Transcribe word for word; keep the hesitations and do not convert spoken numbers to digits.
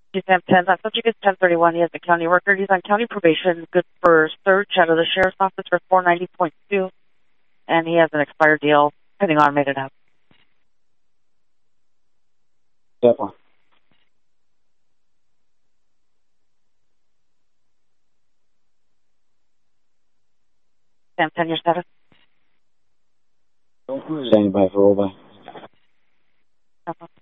He's Sam ten. That subject is ten thirty-one. He is a county worker. He's on county probation, good for search out of the sheriff's office for four ninety point two, and he has an expired deal pending automated out. Step one. Sam ten, your status? Standing by for roll by. Step one.